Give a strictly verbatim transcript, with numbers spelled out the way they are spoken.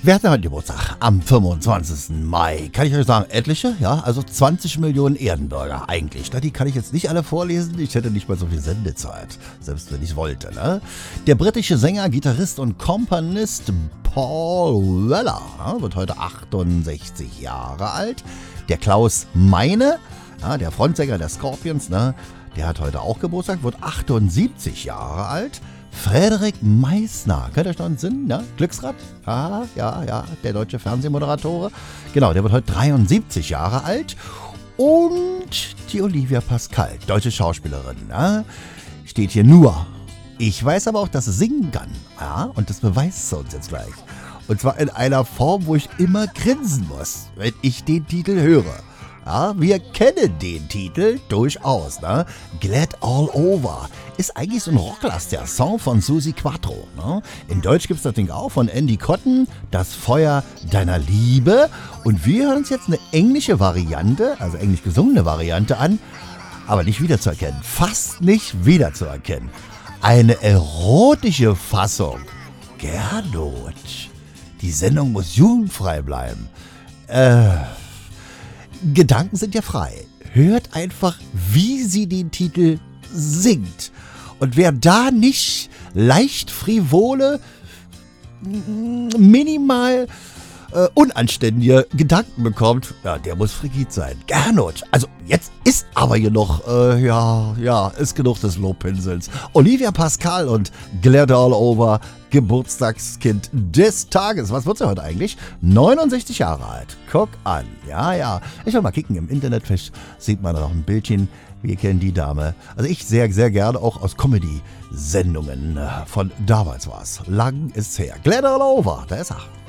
Wer hat denn heute Geburtstag? Am fünfundzwanzigsten Mai. Kann ich euch sagen, etliche? Ja, also zwanzig Millionen Erdenbürger eigentlich. Die kann ich jetzt nicht alle vorlesen. Ich hätte nicht mal so viel Sendezeit. Selbst wenn ich wollte, ne? Der britische Sänger, Gitarrist und Komponist Paul Weller wird heute achtundsechzig Jahre alt. Der Klaus Meine, ja, der Frontsänger der Scorpions, ne? Der hat heute auch Geburtstag, wird achtundsiebzig Jahre alt. Frederik Meissner, könnt ihr euch noch einen Sinn, ne? Glücksrad? Ah, ja, ja, der deutsche Fernsehmoderator. Genau, der wird heute dreiundsiebzig Jahre alt. Und die Olivia Pascal, deutsche Schauspielerin, ne? Steht hier nur. Ich weiß aber auch, dass sie singen kann. Ja, und das beweist sie uns jetzt gleich. Und zwar in einer Form, wo ich immer grinsen muss, wenn ich den Titel höre. Ja, wir kennen den Titel durchaus, ne? Glad All Over. Ist eigentlich so ein Rocklast, der Song von Suzi Quatro, ne? In Deutsch gibt es das Ding auch von Andy Cotton, Das Feuer deiner Liebe. Und wir hören uns jetzt eine englische Variante, also englisch gesungene Variante an, aber nicht wiederzuerkennen. Fast nicht wiederzuerkennen. Eine erotische Fassung. Gernot. Die Sendung muss jugendfrei bleiben. Äh... Gedanken sind ja frei. Hört einfach, wie sie den Titel singt. Und wer da nicht leicht frivole, minimal äh, unanständige Gedanken bekommt, ja, der muss frigid sein. Gernot. Also jetzt ist aber hier noch, äh, ja, ja, ist genug des Lobpinsels. Olivia Pascal und Glad All Over, Geburtstagskind des Tages. Was wird sie heute eigentlich? neunundsechzig Jahre alt. Guck an. Ja, ja. Ich will mal kicken. Im Internet sieht man da noch ein Bildchen. Wir kennen die Dame. Also ich sehr, sehr gerne auch aus Comedy-Sendungen. Von damals war es. Lang ist's her. Glad All Over. Da ist er.